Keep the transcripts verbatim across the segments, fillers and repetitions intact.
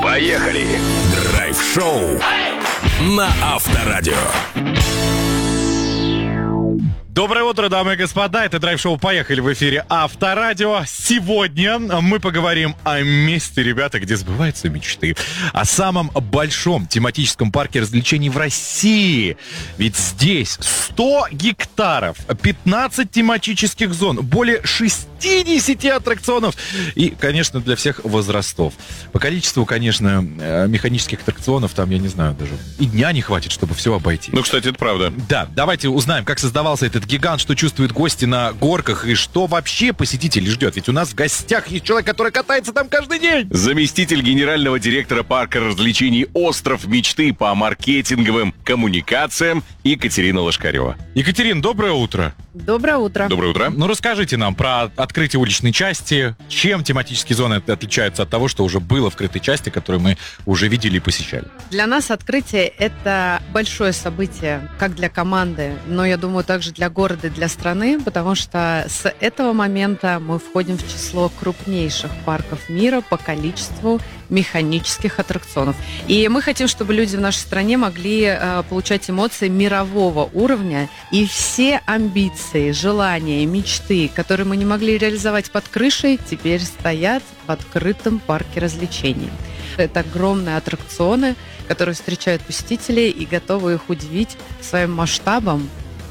Поехали! Драйв-шоу на Авторадио. Доброе утро, дамы и господа, это драйв-шоу «Поехали» в эфире Авторадио. Сегодня мы поговорим о месте, ребята, где сбываются мечты. О самом большом тематическом парке развлечений в России. Ведь здесь сто гектаров, пятнадцать тематических зон, более шестьдесят аттракционов и, конечно, для всех возрастов. По количеству, конечно, механических аттракционов там, я не знаю, даже и дня не хватит, чтобы все обойти. Ну, кстати, это правда. Да, давайте узнаем, как создавался этот гигант, что чувствуют гости на горках и что вообще посетителей ждет. Ведь у нас в гостях есть человек, который катается там каждый день. Заместитель генерального директора парка развлечений «Остров мечты» по маркетинговым коммуникациям Екатерина Лошкарева. Екатерина, доброе утро. Доброе утро. Доброе утро. Ну, расскажите нам про открытие уличной части. Чем тематические зоны отличаются от того, что уже было в крытой части, которую мы уже видели и посещали? Для нас открытие – это большое событие, как для команды, но, я думаю, также для города и для страны, потому что с этого момента мы входим в число крупнейших парков мира по количеству механических аттракционов. И мы хотим, чтобы люди в нашей стране могли э, получать эмоции мирового уровня, и все амбиции, желания, мечты, которые мы не могли реализовать под крышей, теперь стоят в открытом парке развлечений. Это огромные аттракционы, которые встречают посетителей и готовы их удивить своим масштабом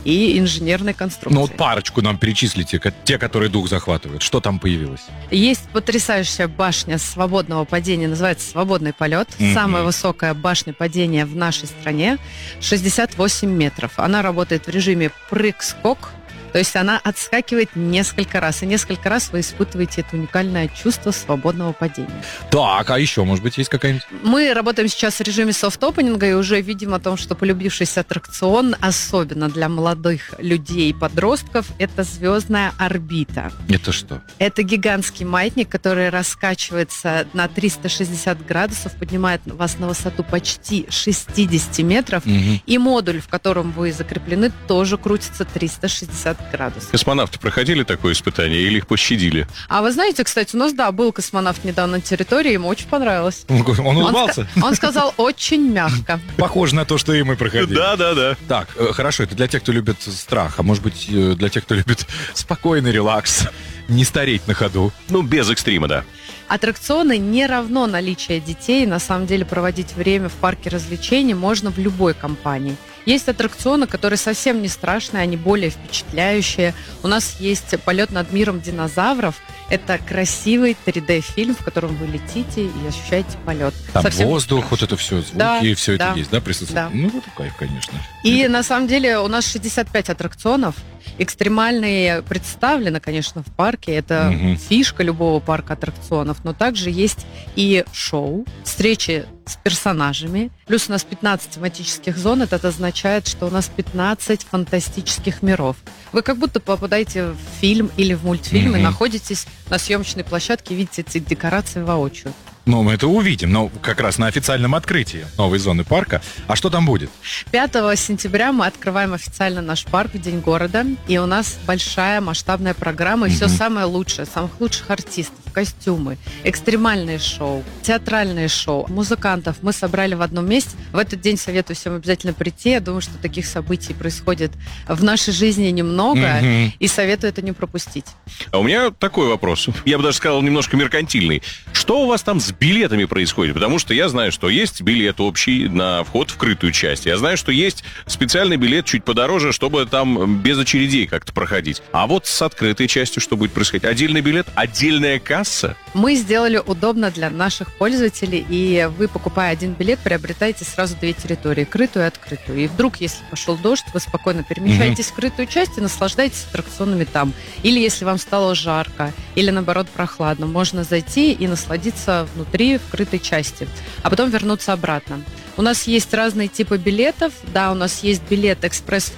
и инженерной конструкцией. Ну вот парочку нам перечислите, те, которые дух захватывают. Что там появилось? Есть потрясающая башня свободного падения, называется «Свободный полет». Mm-hmm. Самая высокая башня падения в нашей стране, шестьдесят восемь метров. Она работает в режиме прыг-скок. То есть она отскакивает несколько раз, и несколько раз вы испытываете это уникальное чувство свободного падения. Так, а еще, может быть, есть какая-нибудь? Мы работаем сейчас в режиме софт-опенинга и уже видим о том, что полюбившийся аттракцион, особенно для молодых людей и подростков, это звездная орбита. Это что? Это гигантский маятник, который раскачивается на триста шестьдесят градусов, поднимает вас на высоту почти шестьдесят метров, угу. И модуль, в котором вы закреплены, тоже крутится триста шестьдесят градусов. Космонавты проходили такое испытание или их пощадили? А вы знаете, кстати, у нас, да, был космонавт недавно на территории, ему очень понравилось. Он, он улыбался? Он, он сказал очень мягко. Похоже на то, что и мы проходили. Да, да, да. Так, хорошо, это для тех, кто любит страх, а может быть, для тех, кто любит спокойный релакс, не стареть на ходу. Ну, без экстрима, да. Аттракционы не равно наличие детей. На самом деле проводить время в парке развлечений можно в любой компании. Есть аттракционы, которые совсем не страшные, они более впечатляющие. У нас есть полет над миром динозавров. Это красивый три дэ-фильм, в котором вы летите и ощущаете полет. Там совсем воздух, вот это все, звуки, да, и все да, это есть, да, присутствует? Да. Ну, это кайф, конечно. И это... на самом деле у нас шестьдесят пять аттракционов. Экстремальные представлены, конечно, в парке. Это угу. фишка любого парка аттракционов. Но также есть и шоу, встречи с персонажами. Плюс у нас пятнадцать тематических зон. Это означает, что у нас пятнадцать фантастических миров. Вы как будто попадаете в фильм или в мультфильм mm-hmm. и находитесь на съемочной площадке, видите эти декорации воочию. Ну, мы это увидим, но как раз на официальном открытии новой зоны парка. А что там будет? пятого сентября мы открываем официально наш парк в День города. И у нас большая масштабная программа. И mm-hmm. все самое лучшее. Самых лучших артистов, костюмы, экстремальные шоу, театральные шоу, музыкантов мы собрали в одном месте. В этот день советую всем обязательно прийти. Я думаю, что таких событий происходит в нашей жизни немного. Mm-hmm. И советую это не пропустить. А у меня такой вопрос. Я бы даже сказал, немножко меркантильный. Что у вас там с билетами происходит? Потому что я знаю, что есть билет общий на вход в крытую часть. Я знаю, что есть специальный билет чуть подороже, чтобы там без очередей как-то проходить. А вот с открытой частью что будет происходить? Отдельный билет? Отдельная касса? Мы сделали удобно для наших пользователей, и вы, покупая один билет, приобретаете сразу две территории, крытую и открытую. И вдруг, если пошел дождь, вы спокойно перемещаетесь mm-hmm. в крытую часть и наслаждаетесь аттракционами там. Или если вам стало жарко, или наоборот прохладно, можно зайти и насладиться внутри, в крытой части, а потом вернуться обратно. У нас есть разные типы билетов. Да, у нас есть билет экспресс-вход.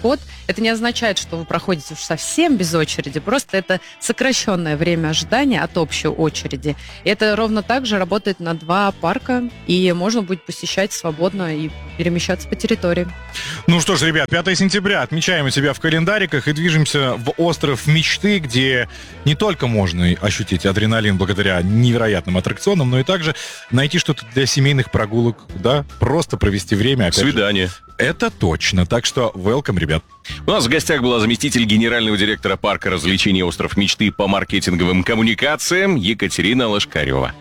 Это не означает, что вы проходите уж совсем без очереди, просто это сокращенное время ожидания от общей очереди. И это ровно так же работает на два парка, и можно будет посещать свободно и перемещаться по территории. Ну что ж, ребят, пятое сентября отмечаем у себя в календариках и движемся в остров мечты, где не только можно ощутить адреналин благодаря невероятным аттракционам, но и также найти что-то для семейных прогулок, да, просто провести время. Опять Свидание. же. Это точно, так что welcome, ребят. У нас в гостях была заместитель генерального директора парка развлечений «Остров мечты» по маркетинговым коммуникациям Екатерина Лошкарева.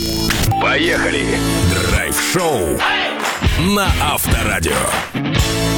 Поехали! Драйв-шоу на Авторадио.